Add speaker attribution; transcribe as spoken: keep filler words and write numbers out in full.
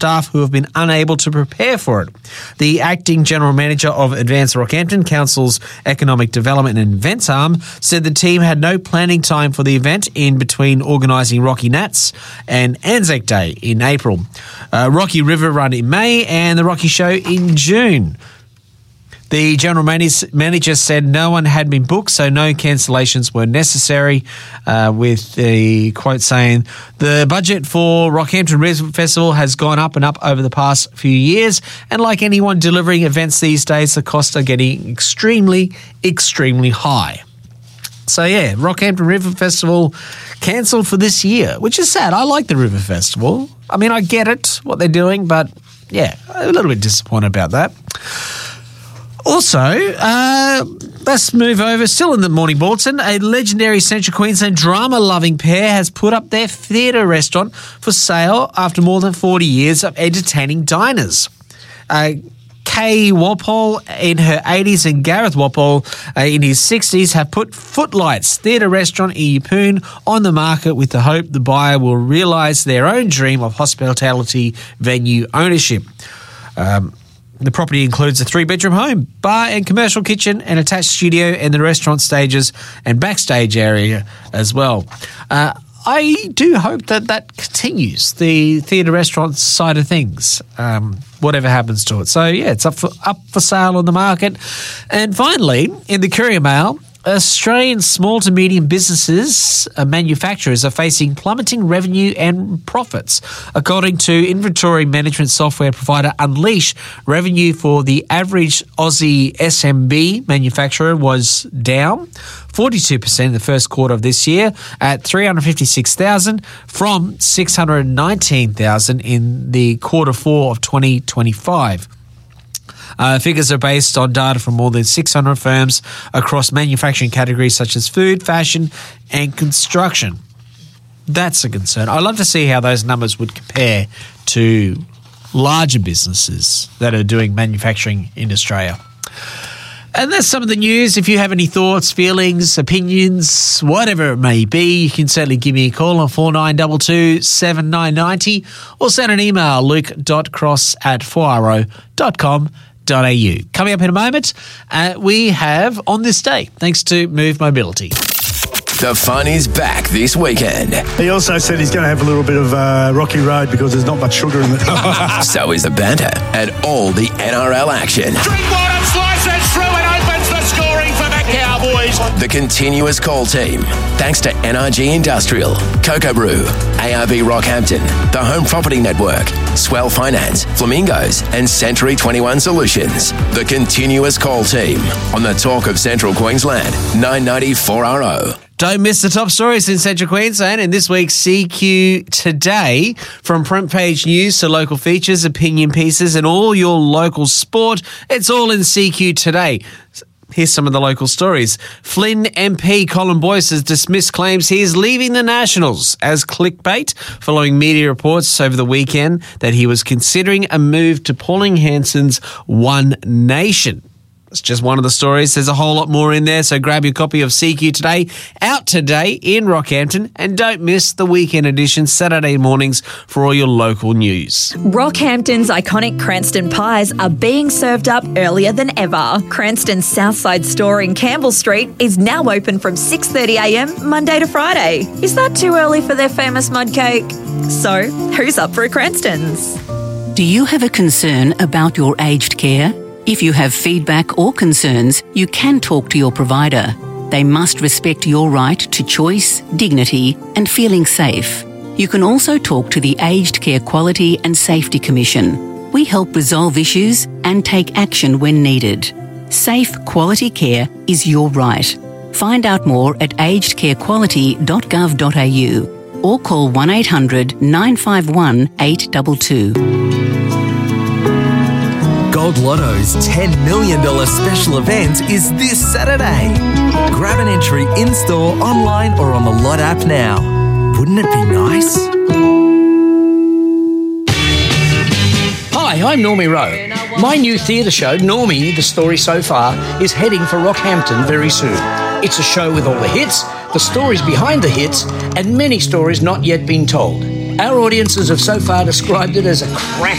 Speaker 1: staff who have been unable to prepare for it. The acting general manager of Advance Rockhampton, Council's Economic Development and Events arm, said the team had no planning time for the event in between organising Rocky Nats and Anzac Day in April, uh, Rocky River Run in May and the Rocky Show in June. The general manager said no one had been booked, so no cancellations were necessary, uh, with the quote saying, "The budget for Rockhampton River Festival has gone up and up over the past few years, and like anyone delivering events these days, the costs are getting extremely, extremely high." So, yeah, Rockhampton River Festival cancelled for this year, which is sad. I like the River Festival. I mean, I get it, what they're doing, but, yeah, a little bit disappointed about that. Also, uh, let's move over, still in the Morning Bulletin. A legendary Central Queensland drama-loving pair has put up their theatre restaurant for sale after more than forty years of entertaining diners. Uh, Kay Walpole in her eighties and Gareth Walpole uh, in his sixties have put Footlights Theatre Restaurant in Yeppoon on the market with the hope the buyer will realise their own dream of hospitality venue ownership. Um, The property includes a three-bedroom home, bar and commercial kitchen, an attached studio and the restaurant stages and backstage area as well. Uh, I do hope that that continues, the theatre restaurant side of things, um, whatever happens to it. So, yeah, it's up for, up for sale on the market. And finally, in the Courier Mail, Australian small to medium businesses, uh, manufacturers, are facing plummeting revenue and profits. According to inventory management software provider Unleash, revenue for the average Aussie S M B manufacturer was down forty-two percent in the first quarter of this year at three hundred fifty-six thousand from six hundred nineteen thousand in the quarter four of twenty twenty-five. Uh, figures are based on data from more than six hundred firms across manufacturing categories such as food, fashion and construction. That's a concern. I'd love to see how those numbers would compare to larger businesses that are doing manufacturing in Australia. And that's some of the news. If you have any thoughts, feelings, opinions, whatever it may be, you can certainly give me a call on four nine two two, seven nine nine zero or send an email, luke.cross at four r o dot com dot a u. Coming up in a moment, uh, we have On This Day, thanks to Move Mobility.
Speaker 2: The fun is back this weekend.
Speaker 3: He also said he's going to have a little bit of uh, rocky road because there's not much sugar in it.
Speaker 2: So is the banter and all the N R L action.
Speaker 4: Drinkwater slices through and opens the scoring for the Cowboys.
Speaker 2: The continuous call team, thanks to N R G Industrial, Cocoa Brew, A R B Rockhampton, the Home Property Network, Swell Finance, Flamingos and Century twenty-one Solutions. The continuous call team on the Talk of Central Queensland, nine ninety four R O.
Speaker 1: Don't miss the top stories in Central Queensland in this week's C Q Today. From front page news to local features, opinion pieces and all your local sport, it's all in C Q Today. Here's some of the local stories. Flynn M P Colin Boyce has dismissed claims he is leaving the Nationals as clickbait following media reports over the weekend that he was considering a move to Pauline Hanson's One Nation. It's just one of the stories. There's a whole lot more in there, so grab your copy of C Q Today, out today in Rockhampton, and don't miss the weekend edition Saturday mornings for all your local news.
Speaker 5: Rockhampton's iconic Cranston pies are being served up earlier than ever. Cranston's Southside store in Campbell Street is now open from six thirty a m Monday to Friday. Is that too early for their famous mud cake? So, who's up for a Cranston's?
Speaker 6: Do you have a concern about your aged care? If you have feedback or concerns, you can talk to your provider. They must respect your right to choice, dignity, and feeling safe. You can also talk to the Aged Care Quality and Safety Commission. We help resolve issues and take action when needed. Safe, quality care is your right. Find out more at aged care quality dot gov dot a u or call one eight hundred nine five one eight two two.
Speaker 7: Gold Lotto's ten million dollars special event is this Saturday. Grab an entry in-store, online or on the Lot app now. Wouldn't it be nice?
Speaker 8: Hi, I'm Normie Rowe. My new theatre show, Normie, The Story So Far, is heading for Rockhampton very soon. It's a show with all the hits, the stories behind the hits, and many stories not yet been told. Our audiences have so far described it as a cracker